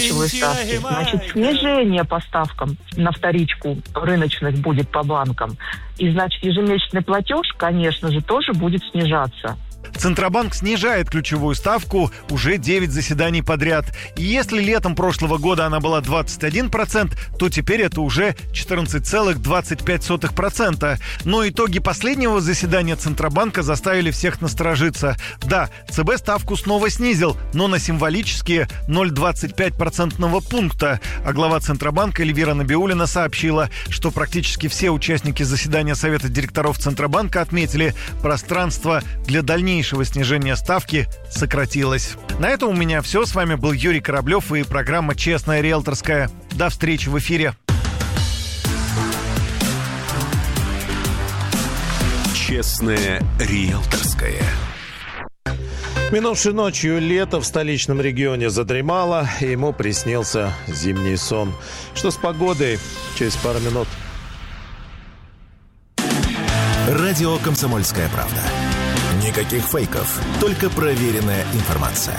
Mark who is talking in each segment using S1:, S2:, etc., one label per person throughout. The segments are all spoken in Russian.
S1: ключевой ставки, значит, снижение по ставкам на вторичку рыночных будет по банкам. И, значит, ежемесячный платеж, конечно же, тоже будет снижаться.
S2: Центробанк снижает ключевую ставку уже 9 заседаний подряд. И если летом прошлого года она была 21%, то теперь это уже 14,25%. Но итоги последнего заседания Центробанка заставили всех насторожиться. Да, ЦБ ставку снова снизил, но на символические 0,25% пункта. А глава Центробанка Эльвира Набиуллина сообщила, что практически все участники заседания Совета директоров Центробанка отметили, пространство для дальнейшего снижения ставки сократилось. На этом у меня все. С вами был Юрий Кораблев и программа «Честная риэлторская». До встречи в эфире.
S3: «Честная риэлторская».
S4: Минувшей ночью лето в столичном регионе задремало, и ему приснился зимний сон. Что с погодой? Через пару минут.
S3: Радио «Комсомольская правда». Никаких фейков, только проверенная информация.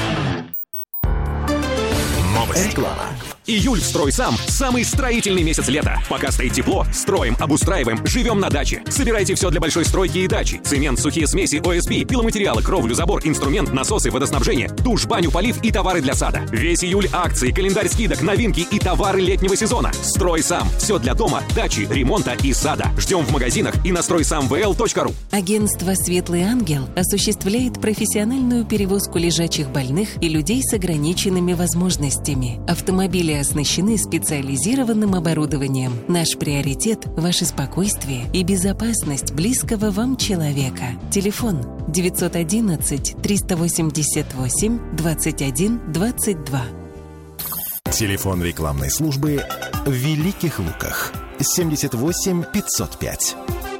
S3: Новости. Реклама.
S5: Июль в «Стройсам» – самый строительный месяц лета. Пока стоит тепло, строим, обустраиваем, живем на даче. Собирайте все для большой стройки и дачи. Цемент, сухие смеси, ОСБ, пиломатериалы, кровлю, забор, инструмент, насосы, водоснабжение, душ, баню, полив и товары для сада. Весь июль акции, календарь скидок, новинки и товары летнего сезона. «Стройсам» – все для дома, дачи, ремонта и сада. Ждем в магазинах и на стройсамвл.ру.
S6: Агентство «Светлый ангел» осуществляет профессиональную перевозку лежачих больных и людей с ограниченными возможностями. Автомобили оснащены специализированным оборудованием. Наш приоритет – ваше спокойствие и безопасность близкого вам человека. Телефон 911-388-21-22.
S3: Телефон рекламной службы в Великих Луках 78 505.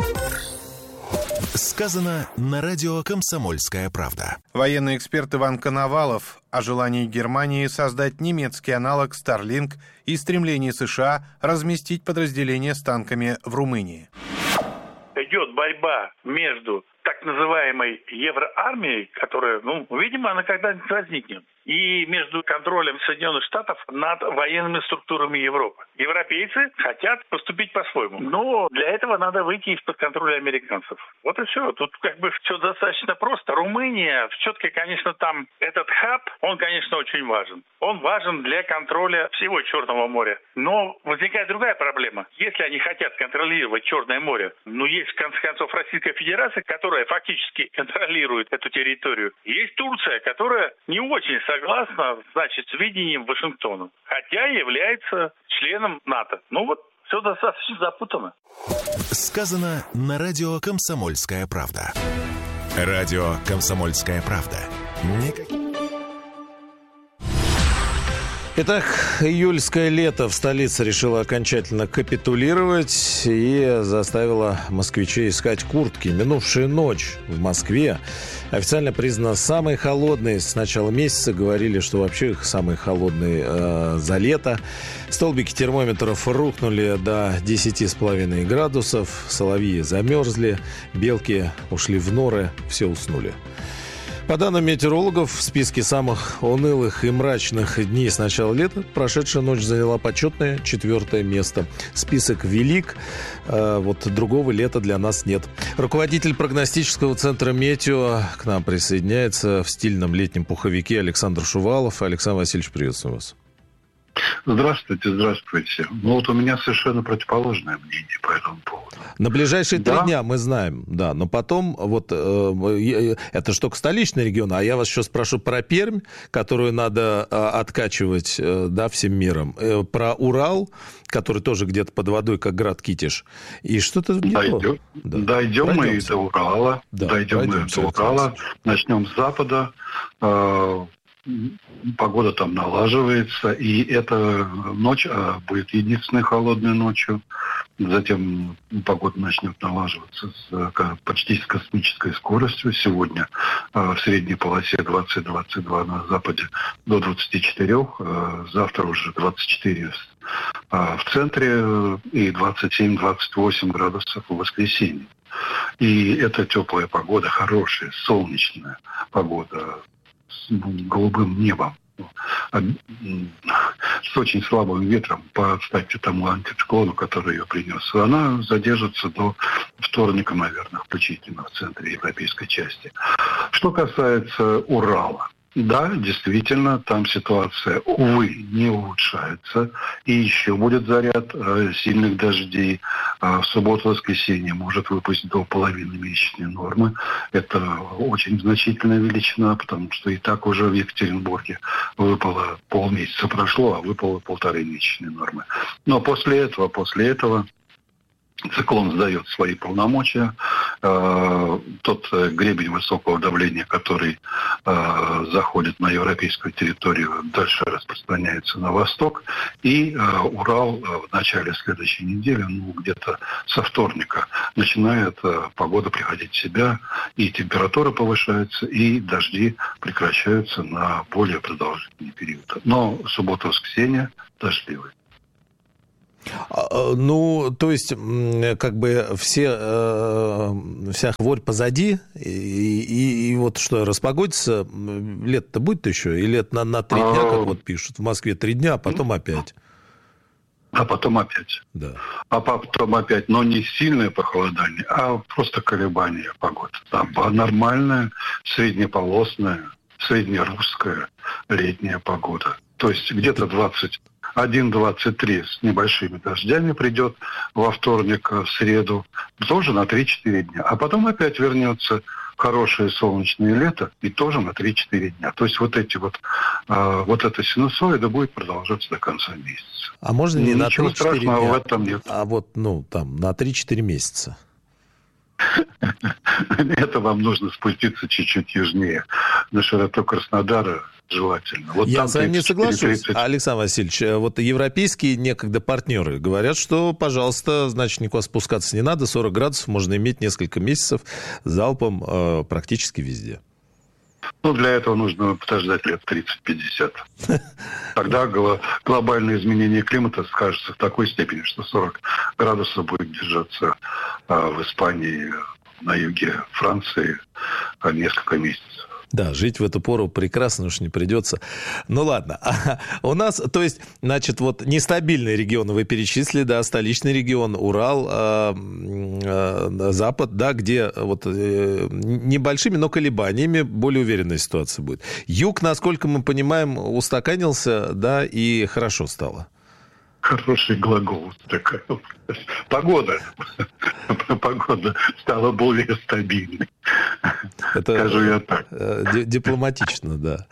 S3: Сказано на радио «Комсомольская правда».
S7: Военный эксперт Иван Коновалов о желании Германии создать немецкий аналог Starlink и стремлении США разместить подразделения с танками в Румынии.
S8: Идет борьба между так называемой евроармией, которая, видимо, она когда-нибудь возникнет, и между контролем Соединенных Штатов над военными структурами Европы. Европейцы хотят поступить по-своему, но для этого надо выйти из-под контроля американцев. Вот и все. Тут все достаточно просто. Румыния, все-таки, конечно, там этот хаб, он, конечно, очень важен. Он важен для контроля всего Черного моря. Но возникает другая проблема. Если они хотят контролировать Черное море, есть, в конце концов, Российская Федерация, которая фактически контролирует эту территорию. Есть Турция, которая не очень согласна, с видением Вашингтона, хотя является членом НАТО. Все достаточно запутанно.
S3: Сказано на радио «Комсомольская правда». Радио «Комсомольская правда».
S4: Итак, июльское лето в столице решило окончательно капитулировать и заставило москвичей искать куртки. Минувшая ночь в Москве официально признана самой холодной с начала месяца. Говорили, что вообще их самые холодные за лето. Столбики термометров рухнули до 10,5 градусов. Соловьи замерзли, белки ушли в норы, все уснули. По данным метеорологов, в списке самых унылых и мрачных дней с начала лета прошедшая ночь заняла почетное 4-е место. Список велик, другого лета для нас нет. Руководитель прогностического центра «Метео» к нам присоединяется в стильном летнем пуховике Александр Шувалов. Александр Васильевич, приветствую вас.
S9: Здравствуйте. У меня совершенно противоположное мнение по этому поводу.
S4: На ближайшие 3 дня мы знаем, да, но потом, это что к столичному региону, а я вас еще спрошу про Пермь, которую надо откачивать, всем миром, про Урал, который тоже где-то под водой, как град Китиш, и что-то не то.
S9: Дойдем мы до Урала, начнем с запада. Погода там налаживается, и эта ночь будет единственной холодной ночью. Затем погода начнет налаживаться почти с космической скоростью. Сегодня в средней полосе 20-22 на западе до 24, завтра уже 24 в центре и 27-28 градусов в воскресенье. И это теплая погода, хорошая, солнечная погода с голубым небом. с очень слабым ветром, по, кстати, тому антициклону, который ее принес. Она задержится до вторника, наверное, включительно в центре европейской части. Что касается Урала. Да, действительно, там ситуация, увы, не улучшается. И еще будет заряд сильных дождей. В субботу-воскресенье может выпасть до половины месячной нормы. Это очень значительная величина, потому что и так уже в Екатеринбурге выпало полмесяца прошло, а выпало 1,5 месячной нормы. Но после этого циклон сдает свои полномочия. Тот гребень высокого давления, который заходит на европейскую территорию, дальше распространяется на восток. И Урал в начале следующей недели, где-то со вторника, начинает погода приходить в себя, и температура повышается, и дожди прекращаются на более продолжительный период. Но суббота-воскресенье дождливые.
S4: Ну, то есть, как бы вся хворь позади, и вот что, распогодится, лето-то будет еще? Или это на 3 дня, как вот пишут, в Москве 3 дня, а потом опять?
S9: А потом опять.
S4: Да.
S9: А потом опять, но не сильное похолодание, а просто колебания погоды. Там нормальная, среднеполосная, среднерусская летняя погода. То есть где-то 21-23 с небольшими дождями придет во вторник, в среду, тоже на 3-4 дня. А потом опять вернется хорошее солнечное лето и тоже на 3-4 дня. То есть вот эта синусоида будет продолжаться до конца месяца.
S4: А можно не на 3-4 дня?
S9: В этом нет.
S4: А вот, там, на 3-4 месяца.
S9: Это вам нужно спуститься чуть-чуть южнее, на широту Краснодара желательно. Вот
S4: я с вами не соглашусь, Александр Васильевич. Вот европейские некогда партнеры говорят, что, пожалуйста, значит, никуда спускаться не надо, 40 градусов можно иметь несколько месяцев залпом практически везде.
S9: Для этого нужно подождать лет 30-50. Тогда глобальное изменение климата скажется в такой степени, что 40 градусов будет держаться в Испании, на юге Франции несколько месяцев.
S4: Да, жить в эту пору прекрасно уж не придется. Ну ладно. У нас, то есть, значит, вот нестабильные регионы вы перечислили, да, столичный регион, Урал, Запад, да, где вот небольшими, но колебаниями более уверенная ситуация будет. Юг, насколько мы понимаем, устаканился, да, и хорошо стало.
S9: Хороший глагол. Погода стала более стабильной.
S4: Это
S9: скажу я так.
S4: Дипломатично, да.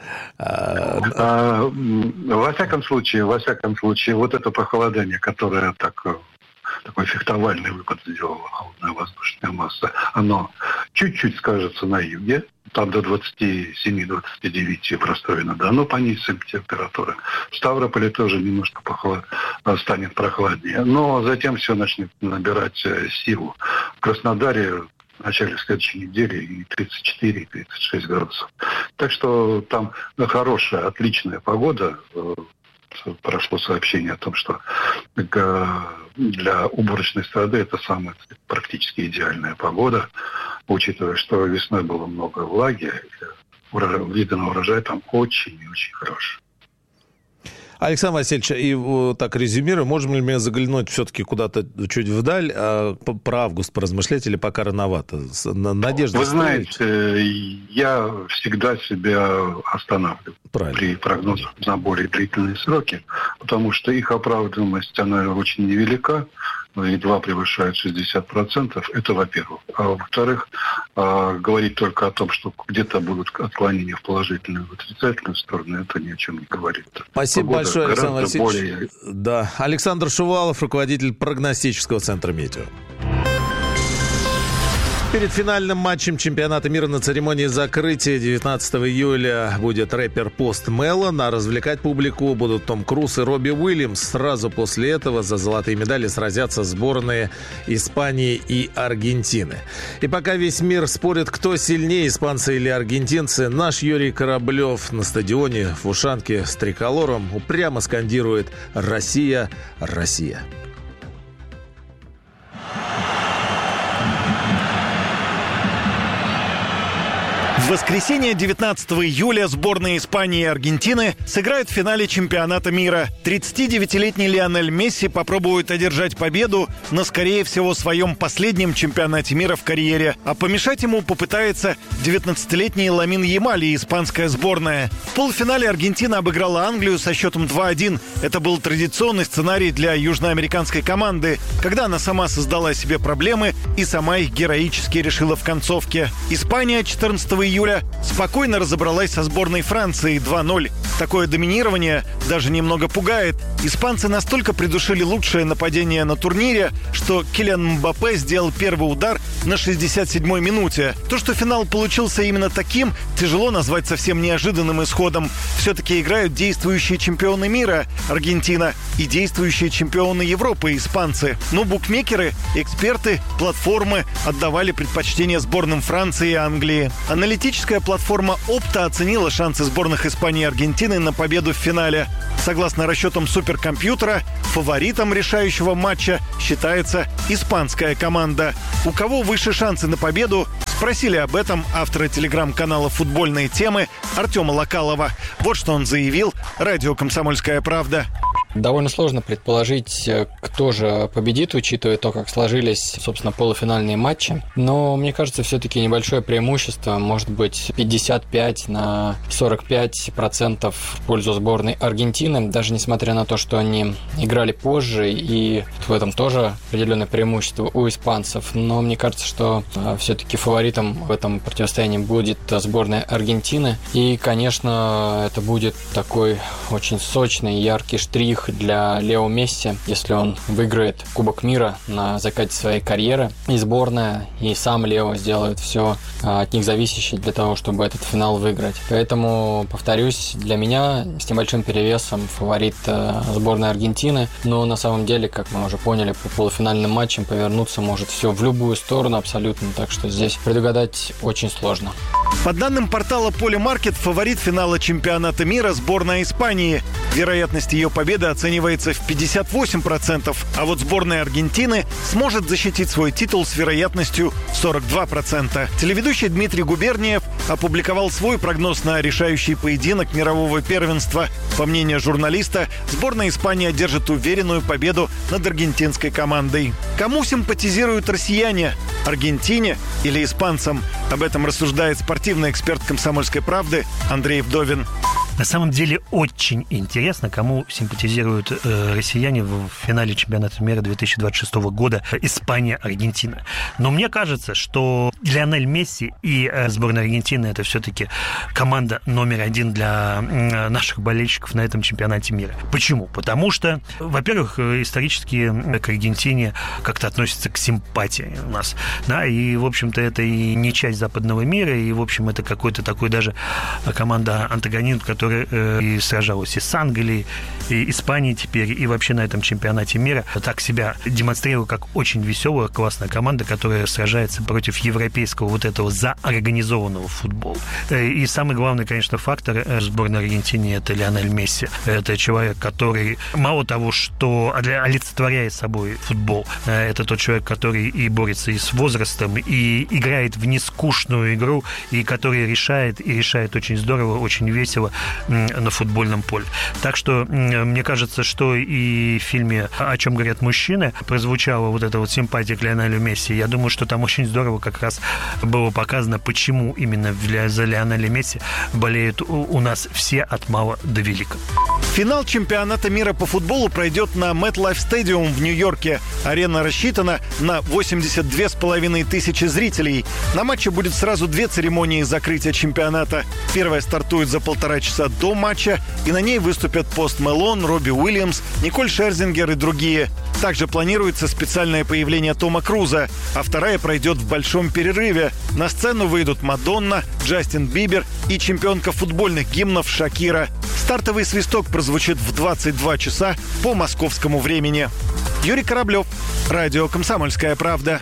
S9: Во всяком случае, вот это похолодание, которое такой фехтовальный выпад сделала холодная воздушная масса, оно чуть-чуть скажется на юге, там до 27-29 в Ростове-на-Дону понизится температура. В Ставрополе тоже немножко станет прохладнее, но затем все начнет набирать силу. В Краснодаре в начале следующей недели и 34, и 36 градусов. Так что там хорошая, отличная погода. Прошло сообщение о том, что для уборочной среды это самая практически идеальная погода, учитывая, что весной было много влаги, виды на урожай там очень и очень хороший.
S4: Александр Васильевич, и так резюмируя, можем ли мы заглянуть все-таки куда-то чуть вдаль, про август поразмышлять или пока рановато? Надежда
S9: Вы знаете, я всегда себя останавливаю при прогнозах на более длительные сроки, потому что их оправданность, она очень невелика, едва превышает 60%, это во-первых. А во-вторых, говорить только о том, что где-то будут отклонения в положительную и в отрицательную сторону, это ни о чем не говорит.
S4: Спасибо большое, Александр Васильевич. Да. Александр Шувалов, руководитель прогностического центра «Метео». Перед финальным матчем чемпионата мира на церемонии закрытия 19 июля будет рэпер Пост Мэлон, а развлекать публику будут Том Круз и Робби Уильямс. Сразу после этого за золотые медали сразятся сборные Испании и Аргентины. И пока весь мир спорит, кто сильнее, испанцы или аргентинцы, наш Юрий Кораблев на стадионе в Ушанке с триколором упрямо скандирует «Россия, Россия».
S2: воскресенье 19 июля сборные Испании и Аргентины сыграют в финале чемпионата мира. 39-летний Лионель Месси попробует одержать победу на, скорее всего, своем последнем чемпионате мира в карьере. А помешать ему попытается 19-летний Ламин Ямаль и испанская сборная. В полуфинале Аргентина обыграла Англию со счетом 2-1. Это был традиционный сценарий для южноамериканской команды, когда она сама создала себе проблемы и сама их героически решила в концовке. Испания 14 июля спокойно разобралась со сборной Франции 2-0. Такое доминирование даже немного пугает. Испанцы настолько придушили лучшее нападение на турнире, что Килиан Мбаппе сделал первый удар на 67-й минуте. То, что финал получился именно таким, тяжело назвать совсем неожиданным исходом. Все-таки играют действующие чемпионы мира Аргентина и действующие чемпионы Европы испанцы. Но букмекеры, эксперты, платформы отдавали предпочтение сборным Франции и Англии. Аналитическая платформа Opta оценила шансы сборных Испании и Аргентины на победу в финале. Согласно расчетам суперкомпьютера, фаворитом решающего матча считается испанская команда. У кого выше шансы на победу? Спросили об этом автора телеграм-канала «Футбольные темы» Артема Локалова. Вот что он заявил радио «Комсомольская правда».
S10: Довольно сложно предположить, кто же победит, учитывая то, как сложились, собственно, полуфинальные матчи. Но мне кажется, все-таки небольшое преимущество, может быть, 55-45% в пользу сборной Аргентины, даже несмотря на то, что они играли позже, и в этом тоже определенное преимущество у испанцев. Но мне кажется, что все-таки фаворитом в этом противостоянии будет сборная Аргентины. И, конечно, это будет такой очень сочный, яркий штрих для Лео Месси, если он выиграет Кубок мира на закате своей карьеры. И сборная, и сам Лео сделают все от них зависящее для того, чтобы этот финал выиграть. Поэтому, повторюсь, для меня с небольшим перевесом фаворит сборная Аргентины. Но на самом деле, как мы уже поняли, по полуфинальным матчам повернуться может все в любую сторону абсолютно. Так что здесь предугадать очень сложно.
S2: По данным портала Polymarket, фаворит финала чемпионата мира сборная Испании. Вероятность ее победы оценивается в 58%, а вот сборная Аргентины сможет защитить свой титул с вероятностью 42%. Телеведущий Дмитрий Губерниев опубликовал свой прогноз на решающий поединок мирового первенства. По мнению журналиста, сборная Испании одержит уверенную победу над аргентинской командой. Кому симпатизируют россияне? Аргентине или испанцам? Об этом рассуждает спортивный эксперт «Комсомольской правды» Андрей Вдовин.
S11: На самом деле очень интересно, кому симпатизируют россияне в финале чемпионата мира 2026 года Испания-Аргентина. Но мне кажется, что Лионель Месси и сборная Аргентины — это все-таки команда номер один для наших болельщиков на этом чемпионате мира. Почему? Потому что, во-первых, исторически к Аргентине как-то относятся к симпатии у нас. Да, и, в общем-то, это и не часть западного мира, и, в общем, это какой-то такой даже команда-антагонист, которая и сражалась и с Англией, и Испанией теперь, и вообще на этом чемпионате мира так себя демонстрировала как очень веселая, классная команда, которая сражается против европейского вот этого заорганизованного футбола. И самый главный, конечно, фактор сборной Аргентины — это Лионель Месси. Это человек, который мало того, что олицетворяет собой футбол, это тот человек, который и борется и с возрастом, и играет в нескучную игру, и который решает очень здорово, очень весело на футбольном поле. Так что мне кажется, что и в фильме «О чем говорят мужчины» прозвучала вот эта вот симпатия к Лионелю Месси. Я думаю, что там очень здорово как раз было показано, почему именно за Лионеля Месси болеют у нас все от мала до велика.
S2: Финал чемпионата мира по футболу пройдет на MetLife Stadium в Нью-Йорке. Арена рассчитана на 82,5 тысячи зрителей. На матче будет сразу две церемонии закрытия чемпионата. Первая стартует за 1,5 часа до матча, и на ней выступят Пост Мэлон, Робби Уильямс, Николь Шерзингер и другие. Также планируется специальное появление Тома Круза, а вторая пройдет в большом перерыве. На сцену выйдут Мадонна, Джастин Бибер и чемпионка футбольных гимнов Шакира. Стартовый свисток прозвучит в 22 часа по московскому времени. Юрий Кораблев, радио «Комсомольская правда».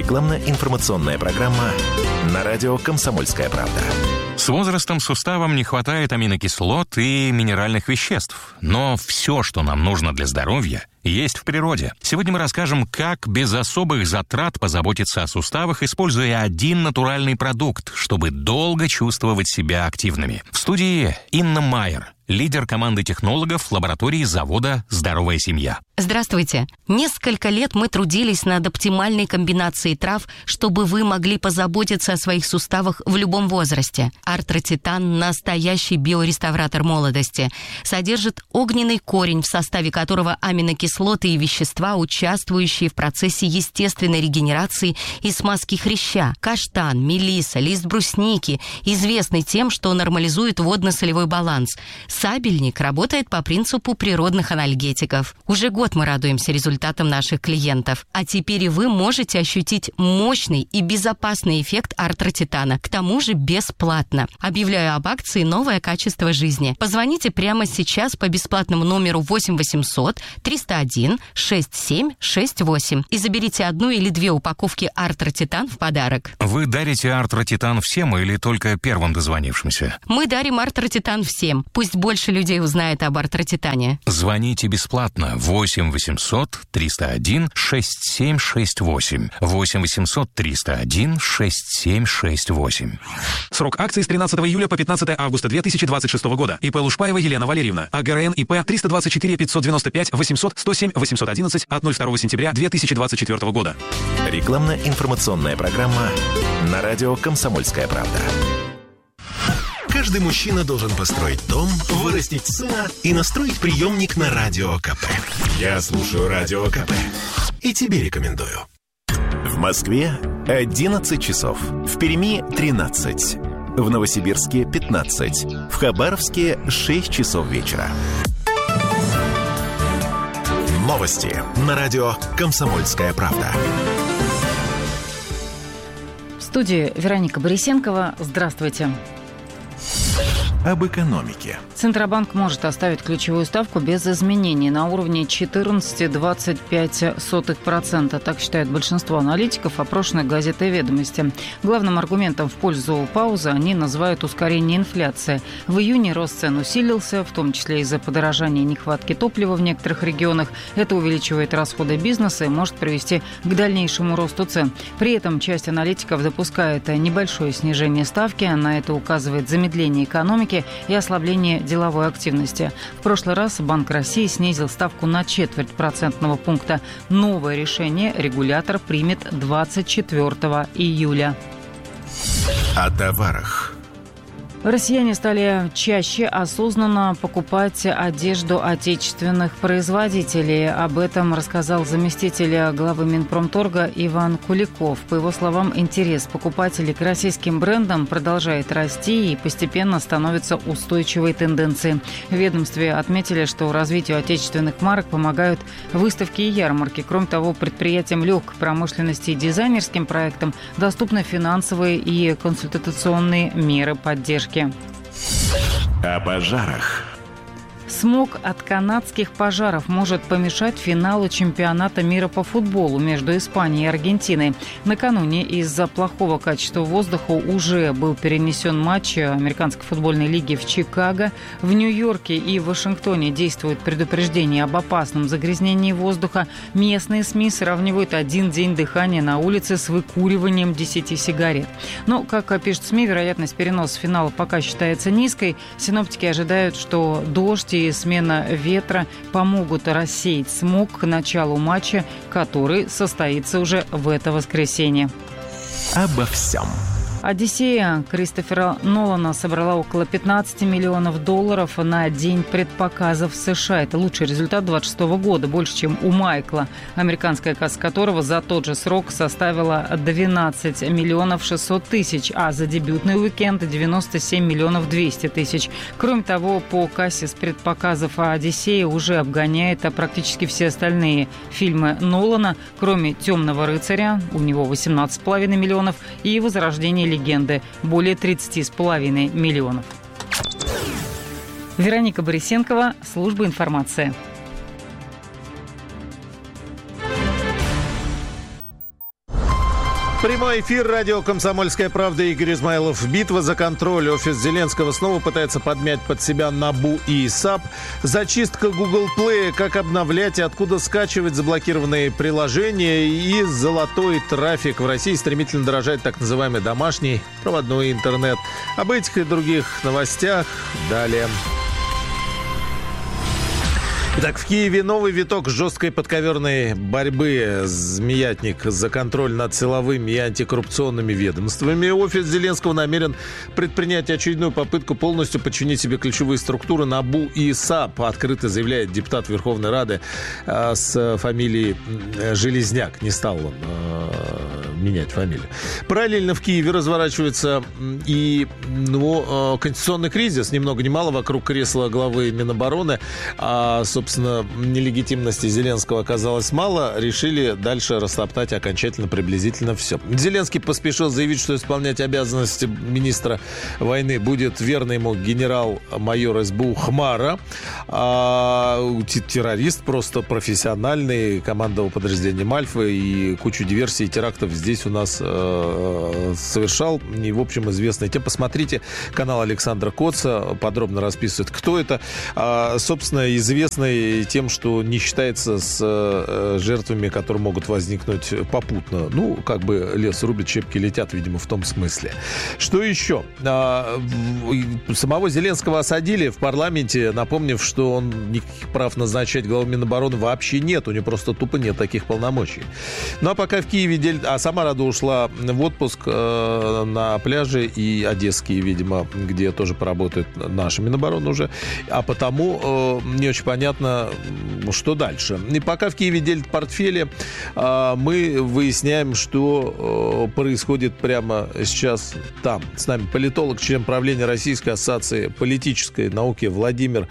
S3: Рекламно-информационная программа на радио «Комсомольская правда».
S12: С возрастом суставам не хватает аминокислот и минеральных веществ. Но все, что нам нужно для здоровья, есть в природе. Сегодня мы расскажем, как без особых затрат позаботиться о суставах, используя один натуральный продукт, чтобы долго чувствовать себя активными. В студии Инна Майер, лидер команды технологов лаборатории завода «Здоровая семья».
S13: Здравствуйте. Несколько лет мы трудились над оптимальной комбинацией трав, чтобы вы могли позаботиться о своих суставах в любом возрасте. Артротитан – настоящий биореставратор молодости. Содержит огненный корень, в составе которого аминокислоты и вещества, участвующие в процессе естественной регенерации и смазки хряща. Каштан, мелиса, лист брусники известны тем, что нормализует водно-солевой баланс. Сабельник работает по принципу природных анальгетиков. Уже год мы радуемся результатам наших клиентов. А теперь и вы можете ощутить мощный и безопасный эффект артротитана. К тому же бесплатно. Объявляю об акции «Новое качество жизни». Позвоните прямо сейчас по бесплатному номеру 8 800 301 6768 и заберите 1 или 2 упаковки артротитан в подарок.
S12: Вы дарите артротитан всем или только первым дозвонившимся?
S13: Мы дарим артротитан всем. Пусть больше людей узнает об артротитане.
S12: Звоните бесплатно 8 800 301 6768. 8 800 301 6768.
S14: Срок акции с 13 июля по 15 августа 2026 года. ИП Лушпаева Елена Валерьевна. АГРН ИП 324 595 800 107 811 от 02 сентября 2024 года.
S3: Рекламно-информационная программа на радио «Комсомольская правда». Каждый мужчина должен построить дом, вырастить сына и настроить приемник на Радио КП. Я слушаю Радио КП и тебе рекомендую. В Москве 11 часов, в Перми 13, в Новосибирске 15, в Хабаровске 6 часов вечера. Новости на радио «Комсомольская правда».
S15: В студии Вероника Борисенкова. Здравствуйте.
S3: Об экономике.
S15: Центробанк может оставить ключевую ставку без изменений на уровне 14,25%. Так считает большинство аналитиков, опрошенных газетой «Ведомости». Главным аргументом в пользу паузы они называют ускорение инфляции. В июне рост цен усилился, в том числе из-за подорожания и нехватки топлива в некоторых регионах. Это увеличивает расходы бизнеса и может привести к дальнейшему росту цен. При этом часть аналитиков допускает небольшое снижение ставки. На это указывает замедление экономики и ослабление деловой активности. В прошлый раз Банк России снизил ставку на 0,25% пункта. Новое решение регулятор примет 24 июля.
S3: О товарах.
S15: Россияне стали чаще осознанно покупать одежду отечественных производителей. Об этом рассказал заместитель главы Минпромторга Иван Куликов. По его словам, интерес покупателей к российским брендам продолжает расти и постепенно становится устойчивой тенденцией. В ведомстве отметили, что развитию отечественных марок помогают выставки и ярмарки. Кроме того, предприятиям легкой промышленности и дизайнерским проектам доступны финансовые и консультационные меры поддержки.
S3: О пожарах.
S15: Смог от канадских пожаров может помешать финалу чемпионата мира по футболу между Испанией и Аргентиной. Накануне из-за плохого качества воздуха уже был перенесен матч Американской футбольной лиги в Чикаго. В Нью-Йорке и Вашингтоне действует предупреждение об опасном загрязнении воздуха. Местные СМИ сравнивают один день дыхания на улице с выкуриванием 10 сигарет. Но, как пишут СМИ, вероятность переноса финала пока считается низкой. Синоптики ожидают, что дождь и смена ветра помогут рассеять смог к началу матча, который состоится уже в это воскресенье.
S3: Обо всем.
S15: «Одиссея» Кристофера Нолана собрала около $15 миллионов на день предпоказов в США. Это лучший результат 2026 года, больше, чем у Майкла, американская касса которого за тот же срок составила 12 миллионов 600 тысяч, а за дебютный уикенд 97 миллионов 200 тысяч. Кроме того, по кассе с предпоказов «Одиссея» уже обгоняет практически все остальные фильмы Нолана, кроме «Темного рыцаря», у него 18,5 миллионов, и «Возрождение легенды» более 30,5 миллионов. Вероника Борисенкова, служба информации.
S4: Прямой эфир, радио «Комсомольская правда», Игорь Измайлов. Битва за контроль. Офис Зеленского снова пытается подмять под себя НАБУ и САП. Зачистка Google Play, как обновлять и откуда скачивать заблокированные приложения. И золотой трафик. В России стремительно дорожает так называемый домашний проводной интернет. Об этих и других новостях далее. Итак, в Киеве новый виток жесткой подковерной борьбы. Змеятник за контроль над силовыми и антикоррупционными ведомствами. Офис Зеленского намерен предпринять очередную попытку полностью подчинить себе ключевые структуры НАБУ и САП. Открыто заявляет депутат Верховной Рады с фамилией Железняк. Не стал он менять фамилию. Параллельно в Киеве разворачивается и конституционный кризис, ни много ни мало, вокруг кресла главы Минобороны. Собственно, нелегитимности Зеленского оказалось мало. Решили дальше растоптать окончательно, приблизительно все. Зеленский поспешил заявить, что исполнять обязанности министра войны будет верный ему генерал-майор СБУ Хмара. Террорист просто профессиональный, командовал подразделением «Альфа» и кучу диверсий и терактов здесь у нас совершал. И, в общем, известный. Посмотрите канал Александра Коца, подробно расписывает, кто это. Собственно, известный тем, что не считается с жертвами, которые могут возникнуть попутно. Ну, как бы лес рубит, щепки летят, видимо, в том смысле. Что еще? Самого Зеленского осадили в парламенте, напомнив, что он никаких прав назначать главу Минобороны вообще нет. У него просто тупо нет таких полномочий. Ну, а пока в Киеве сама Рада ушла в отпуск на пляже, и одесские, видимо, где тоже поработает наша Минобороны уже. А потому не очень понятно, что дальше. И пока в Киеве делят портфели, мы выясняем, что происходит прямо сейчас там. С нами политолог, член правления Российской ассоциации политической науки Владимир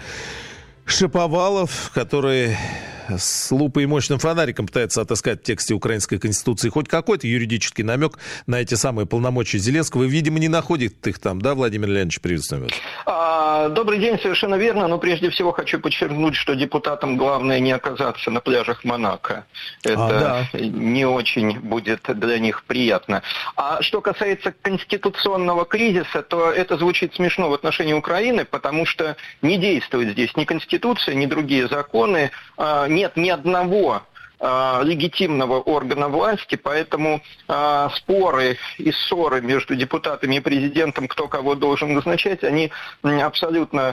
S4: Шаповалов, который с лупой и мощным фонариком пытается отыскать в тексте украинской конституции хоть какой-то юридический намек на эти самые полномочия Зеленского. И, видимо, не находит их там, да, Владимир Леонидович, приветствую вас.
S16: Добрый день, совершенно верно. Но прежде всего хочу подчеркнуть, что депутатам главное не оказаться на пляжах Монако. Это не очень будет для них приятно. А что касается конституционного кризиса, то это звучит смешно в отношении Украины, потому что не действует здесь ни Конституция, ни другие законы, нет ни одного легитимного органа власти, поэтому споры и ссоры между депутатами и президентом, кто кого должен назначать, они абсолютно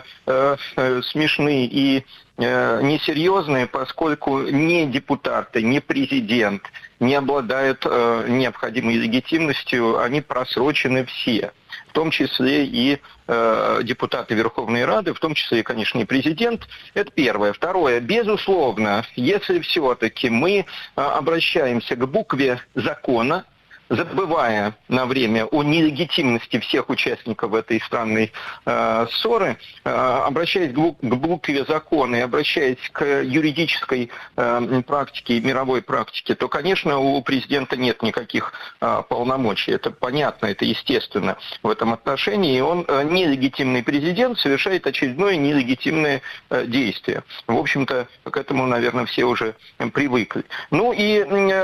S16: смешны и несерьезные, поскольку ни депутаты, ни президент не обладают необходимой легитимностью, они просрочены все. В том числе и депутаты Верховной Рады, в том числе и, конечно, и президент. Это первое. Второе. Безусловно, если все-таки мы обращаемся к букве закона, забывая на время о нелегитимности всех участников этой странной ссоры, обращаясь к букве закона и обращаясь к юридической практике и мировой практике, то, конечно, у президента нет никаких полномочий. Это понятно, это естественно в этом отношении. И он, нелегитимный президент, совершает очередное нелегитимное действие. В общем-то, к этому, наверное, все уже привыкли. Ну и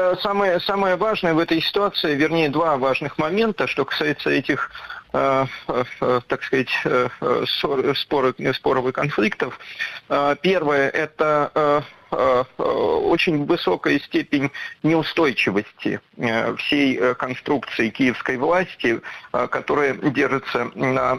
S16: самое важное в этой ситуации, вернее, два важных момента, что касается этих, так сказать, споров и конфликтов. Первое – это очень высокая степень неустойчивости всей конструкции киевской власти, которая держится на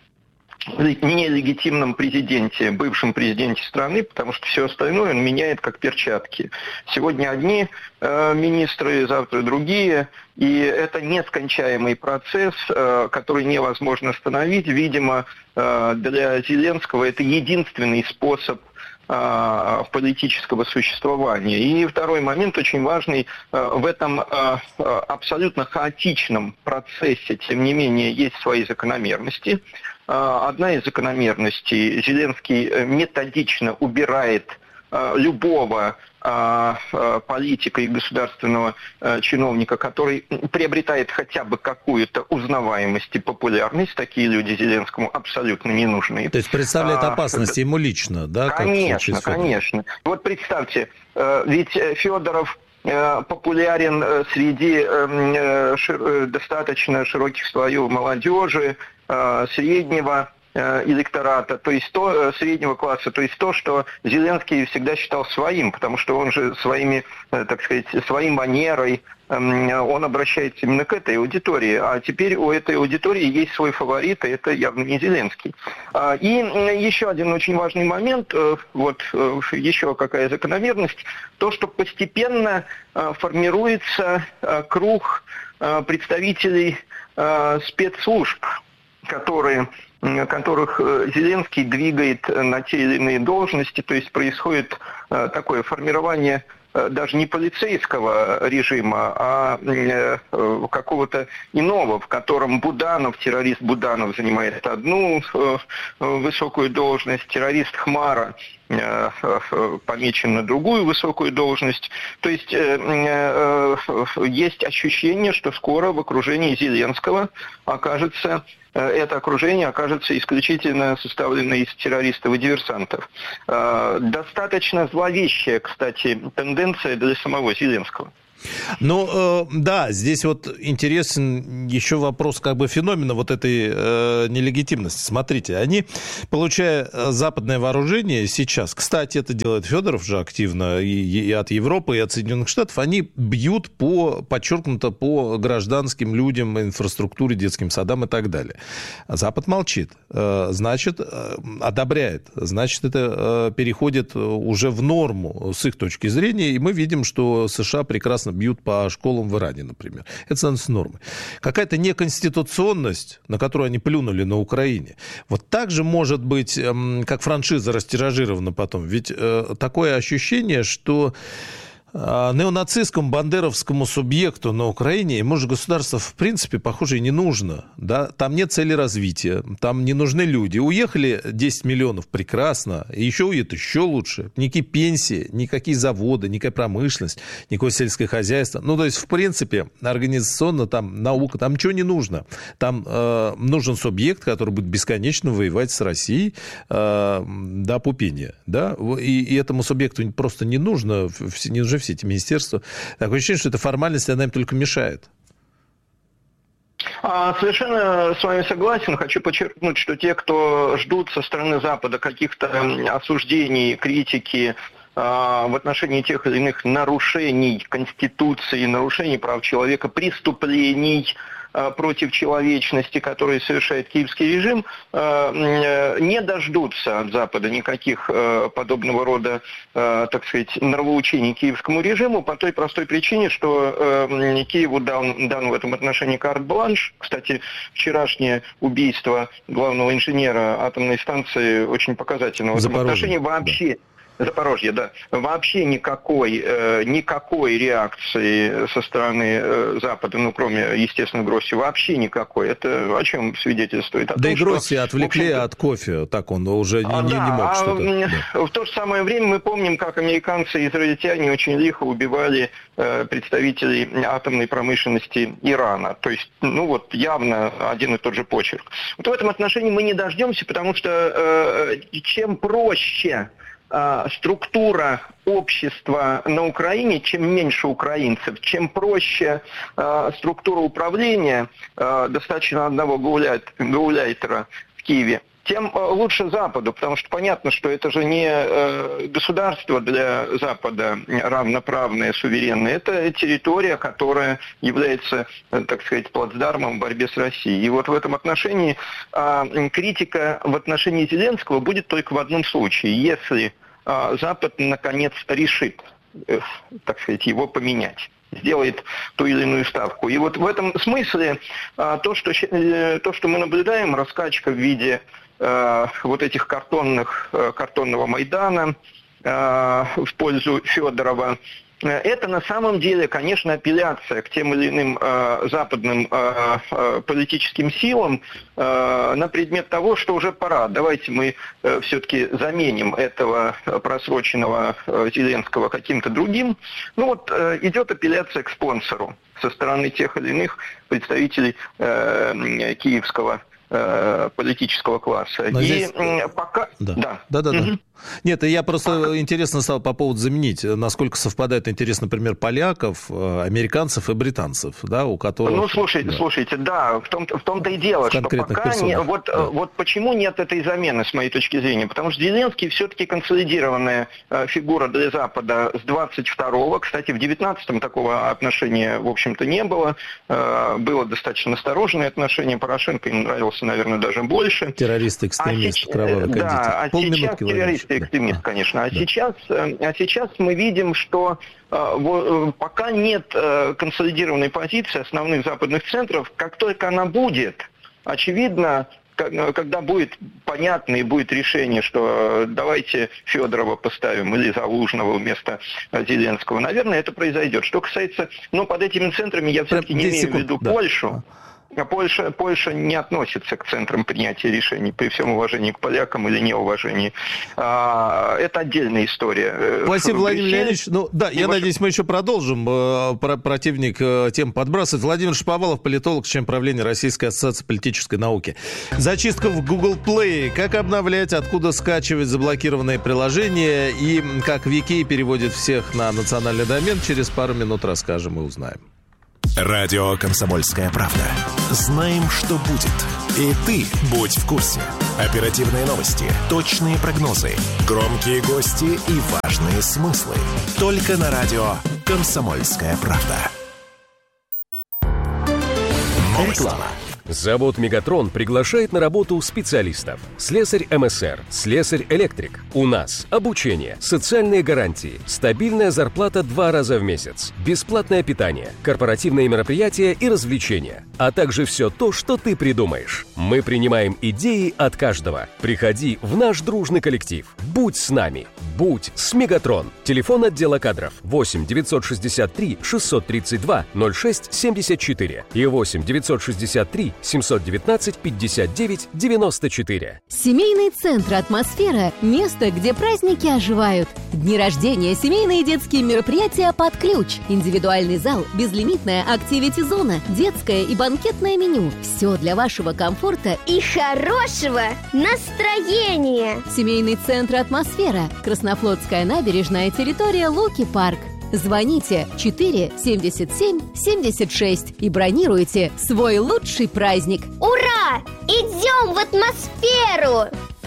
S16: нелегитимном президенте, бывшем президенте страны, потому что все остальное он меняет как перчатки. Сегодня одни министры, завтра другие, и это нескончаемый процесс, который невозможно остановить. Видимо, для Зеленского это единственный способ политического существования. И второй момент очень важный. В этом абсолютно хаотичном процессе, тем не менее, есть свои закономерности. Одна из закономерностей: Зеленский методично убирает любого политика и государственного чиновника, который приобретает хотя бы какую-то узнаваемость и популярность. Такие люди Зеленскому абсолютно не нужны.
S4: То есть представляет опасность ему лично, да?
S16: Конечно, конечно. Вот представьте, ведь Федоров популярен среди достаточно широких слоев молодежи, среднего электората, то есть среднего класса, то есть то, что Зеленский всегда считал своим, потому что он же своими, так сказать, своей манерой, он обращается именно к этой аудитории. А теперь у этой аудитории есть свой фаворит, и это явно не Зеленский. И еще один очень важный момент, вот еще какая закономерность, то, что постепенно формируется круг представителей спецслужб, которых Зеленский двигает на те или иные должности, то есть происходит такое формирование даже не полицейского режима, а какого-то иного, в котором террорист Буданов занимает одну высокую должность, террорист Хмара помечен на другую высокую должность. То есть есть ощущение, что скоро в окружении Зеленского это окружение окажется исключительно составлено из террористов и диверсантов. Достаточно зловещая, кстати, тенденция для самого Зеленского.
S4: Ну, да, здесь вот интересен еще вопрос как бы феномена вот этой нелегитимности. Смотрите, они, получая западное вооружение сейчас, кстати, это делает Федоров же активно и от Европы, и от Соединенных Штатов, они бьют подчеркнуто по гражданским людям, инфраструктуре, детским садам и так далее. Запад молчит, значит, одобряет, значит, это переходит уже в норму с их точки зрения, и мы видим, что США прекрасно бьют по школам в Иране, например. Это становится нормой. Какая-то неконституционность, на которую они плюнули на Украине. Вот так же может быть, как франшиза растиражирована потом. Ведь такое ощущение, что неонацистскому бандеровскому субъекту на Украине ему же государство в принципе, похоже, и не нужно. Да? Там нет цели развития, там не нужны люди. Уехали 10 миллионов, прекрасно, и еще уедут еще лучше. Никакие пенсии, никакие заводы, никакая промышленность, никакое сельское хозяйство. Ну, то есть, в принципе, организационно там наука, там ничего не нужно. Там нужен субъект, который будет бесконечно воевать с Россией до опупения. Да? И этому субъекту просто не нужно, не нужны все эти министерства. Такое ощущение, что эта формальность, она им только мешает.
S16: Совершенно с вами согласен. Хочу подчеркнуть, что те, кто ждут со стороны Запада каких-то осуждений, критики в отношении тех или иных нарушений Конституции, нарушений прав человека, преступлений против человечности, которые совершает киевский режим, не дождутся от Запада никаких подобного рода, так сказать, нравоучений киевскому режиму по той простой причине, что Киеву дан в этом отношении карт-бланш. Кстати, вчерашнее убийство главного инженера атомной станции очень показательно в этом отношении вообще. Запорожье, да. Вообще никакой реакции со стороны Запада, ну, кроме, естественно, Гросси, вообще никакой. Это о чем свидетельствует?
S4: Да и Гросси отвлекли от кофе, так он уже не мог что-то.
S16: В то же самое время мы помним, как американцы и израильтяне очень лихо убивали представителей атомной промышленности Ирана. То есть, ну вот, явно один и тот же почерк. Вот в этом отношении мы не дождемся, потому что чем проще структура общества на Украине, чем меньше украинцев, чем проще структура управления, достаточно одного гауляйтера в Киеве, тем лучше Западу, потому что понятно, что это же не государство для Запада равноправное, суверенное, это территория, которая является, так сказать, плацдармом в борьбе с Россией. И вот в этом отношении критика в отношении Зеленского будет только в одном случае, если Запад, наконец, решит, так сказать, его поменять, сделает ту или иную ставку. И вот в этом смысле то, что мы наблюдаем, раскачка в виде вот этих картонного Майдана в пользу Федорова, это на самом деле, конечно, апелляция к тем или иным западным политическим силам на предмет того, что уже пора. Давайте мы все-таки заменим этого просроченного Зеленского каким-то другим. Ну вот идет апелляция к спонсору со стороны тех или иных представителей киевского политического класса.
S4: Но
S16: и
S4: здесь...
S16: пока...
S4: Да. Нет, я просто интересно стал по поводу заменить, насколько совпадает интерес, например, поляков, американцев и британцев, да, у которых...
S16: Ну, слушайте, да, в том-то и дело, что пока вот почему нет этой замены, с моей точки зрения, потому что Зеленский все-таки консолидированная фигура для Запада с 22-го, кстати, в 19-м такого отношения, в общем-то, не было, было достаточно настороженное отношение, Порошенко им нравился, наверное, даже больше.
S4: Террорист-экстремист, кровавый кондитер.
S16: Да, сейчас террорист-экстремист, конечно. А сейчас мы видим, что пока нет консолидированной позиции основных западных центров, как только она будет, очевидно, когда будет понятно и будет решение, что давайте Федорова поставим или Залужного вместо Зеленского, наверное, это произойдет. Что касается, под этими центрами я все-таки не имею в виду Польшу. Польша не относится к центрам принятия решений, при всем уважении к полякам или неуважении. Это отдельная история.
S4: Спасибо, Владимир Леонидович. Я надеюсь, мы еще продолжим. Противник тем подбрасывает. Владимир Шаповалов, политолог, член правления Российской ассоциации политической науки. Зачистка в Google Play. Как обновлять, откуда скачивать заблокированные приложения и как Вики переводит всех на национальный домен. Через пару минут расскажем и узнаем.
S3: Радио «Комсомольская правда». Знаем, что будет. И ты будь в курсе. Оперативные новости, точные прогнозы, громкие гости и важные смыслы. Только на радио «Комсомольская правда».
S17: Реклама. Завод «Мегатрон» приглашает на работу специалистов. Слесарь МСР, слесарь-электрик. У нас обучение, социальные гарантии, стабильная зарплата 2 раза в месяц, бесплатное питание, корпоративные мероприятия и развлечения, а также все то, что ты придумаешь. Мы принимаем идеи от каждого. Приходи в наш дружный коллектив. Будь с нами. Будь с «Мегатрон». Телефон отдела кадров 8 963 632 06 74 и 8 963 719 59 94.
S18: Семейный центр «Атмосфера» – место, где праздники оживают. Дни рождения, семейные и детские мероприятия под ключ. Индивидуальный зал, безлимитная активити-зона, детское и банкетное меню. Все для вашего комфорта и хорошего настроения. Семейный центр «Атмосфера». Краснофлотская набережная, территория Луки-парк. Звоните 4 77 76 и бронируйте свой лучший праздник.
S19: Ура! Идем в атмосферу!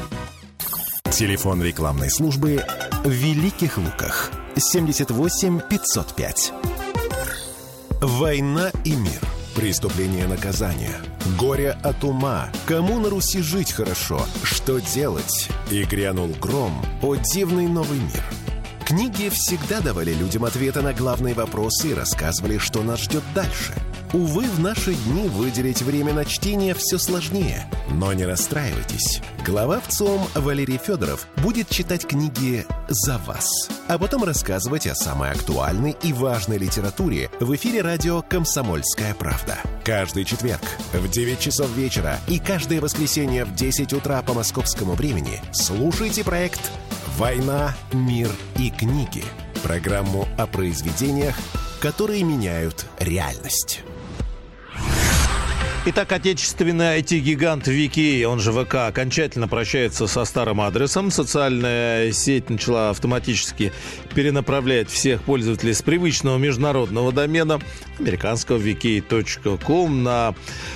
S3: Телефон рекламной службы в Великих Луках 78 505. Война и мир. Преступление и наказание. Горе от ума. Кому на Руси жить хорошо? Что делать? И грянул гром. О дивный новый мир. Книги всегда давали людям ответы на главные вопросы и рассказывали, что нас ждет дальше. Увы, в наши дни выделить время на чтение все сложнее. Но не расстраивайтесь. Глава ВЦИОМ Валерий Федоров будет читать книги за вас, а потом рассказывать о самой актуальной и важной литературе в эфире радио «Комсомольская правда». Каждый четверг в 9 часов вечера и каждое воскресенье в 10 утра по московскому времени слушайте проект «Война, мир и книги». Программу о произведениях, которые меняют реальность.
S4: Итак, отечественный IT-гигант Вики, он же ВК, окончательно прощается со старым адресом. Социальная сеть начала автоматически перенаправлять всех пользователей с привычного международного домена американского wiki.com на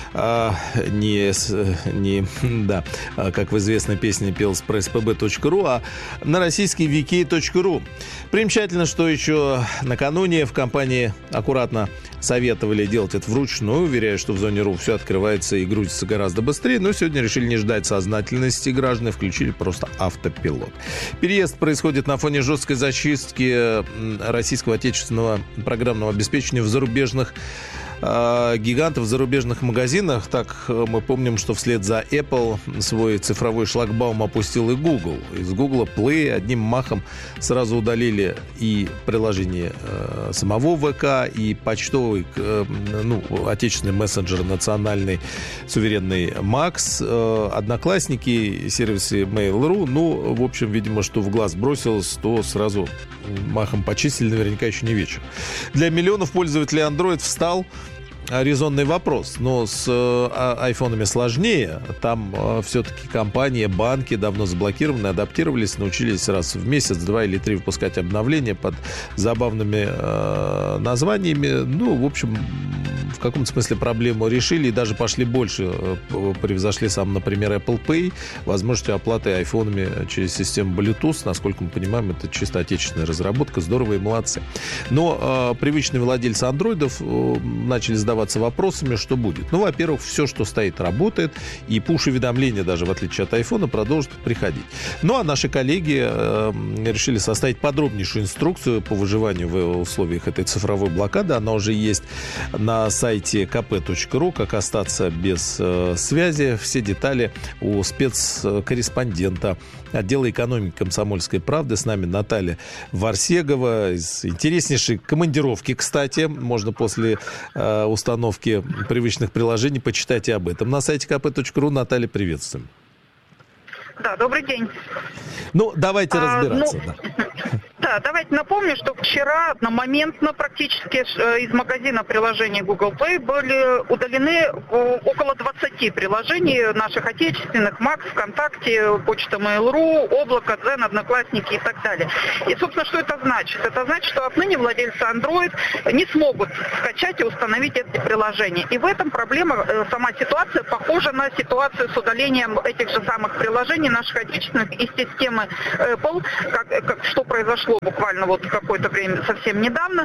S4: как в известной песне пел SpressPB.ru, а на российский wiki.ru. Примечательно, что еще накануне в компании аккуратно советовали делать это вручную, уверяя, что в зоне РУ все открывается и грузится гораздо быстрее, но сегодня решили не ждать сознательности граждан и включили просто автопилот. Переезд происходит на фоне жесткой зачистки российского отечественного программного обеспечения в зарубежных гигантов в зарубежных магазинах. Так мы помним, что вслед за Apple свой цифровой шлагбаум опустил и Google. Из Google Play одним махом сразу удалили и приложение самого ВК, и почтовый, отечественный мессенджер национальный суверенный Макс, Одноклассники, сервисы Mail.ru. В общем, видимо, что в глаз бросилось, то сразу махом почистили, наверняка еще не вечер. Для миллионов пользователей Android встал резонный вопрос, но с айфонами сложнее. Там все-таки компании, банки давно заблокированы, адаптировались, научились раз в месяц, 2 или 3 выпускать обновления под забавными названиями. Ну, в общем, в каком-то смысле проблему решили и даже пошли больше. Превзошли сам, например, Apple Pay, возможностью оплаты айфонами через систему Bluetooth. Насколько мы понимаем, это чисто отечественная разработка. Здорово и молодцы. Но привычные владельцы андроидов начали задаваться вопросами, что будет. Ну, во-первых, все, что стоит, работает, и пуш-уведомления, даже в отличие от айфона, продолжат приходить. Ну, а наши коллеги решили составить подробнейшую инструкцию по выживанию в условиях этой цифровой блокады. Она уже есть на сайте kp.ru, как остаться без связи. Все детали у спецкорреспондента отдела экономики «Комсомольской правды». С нами Наталья Варсегова из интереснейшей командировки, кстати. Можно после установки привычных приложений почитать и об этом. На сайте kp.ru. Наталья, приветствуем.
S20: Да, добрый день.
S4: Ну, давайте разбираться.
S20: Да, давайте напомню, что вчера одномоментно практически из магазина приложений Google Play были удалены около 20 приложений наших отечественных, Макс, ВКонтакте, почта Mail.ru, Облако, Дзен, Одноклассники и так далее. И, собственно, что это значит? Это значит, что отныне владельцы Android не смогут скачать и установить эти приложения. И в этом проблема, сама ситуация похожа на ситуацию с удалением этих же самых приложений наших отечественных из системы Apple, что произошло буквально вот какое-то время, совсем недавно.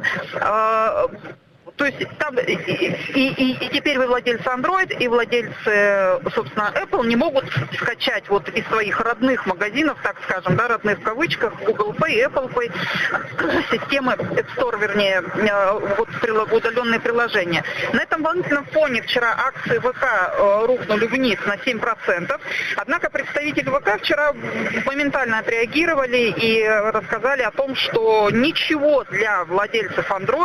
S20: То есть там и теперь вы владельцы Android и владельцы, собственно, Apple не могут скачать вот из своих родных магазинов, так скажем, да, родных в кавычках, Google Pay, Apple Pay, системы App Store, вернее, вот удаленные приложения. На этом волнительном фоне вчера акции ВК рухнули вниз на 7%. Однако представители ВК вчера моментально отреагировали и рассказали о том, что ничего для владельцев Android